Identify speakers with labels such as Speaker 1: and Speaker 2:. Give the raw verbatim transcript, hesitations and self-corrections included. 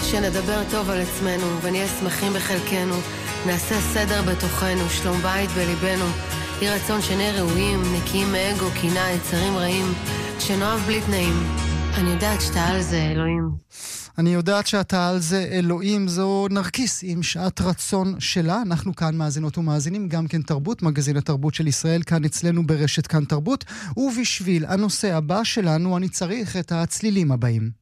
Speaker 1: שנדבר טוב על עצמנו ונהיה שמחים בחלקנו, נעשה סדר בתוכנו, שלום בית בליבנו, יהי רצון שנהיה ראויים, נקיים מאגו, קינה, יצרים רעים, שנאהב בלי תנאים. אני יודעת שאתה על זה, אלוהים.
Speaker 2: אני יודעת שאתה על זה, אלוהים. זו נרקיס עם שעת רצון שלה. אנחנו כאן מאזינות ומאזינים, גם כן תרבות, מגזין התרבות של ישראל, כאן אצלנו ברשת כאן תרבות. ובשביל הנושא הבא שלנו אני צריך את הצלילים הבאים.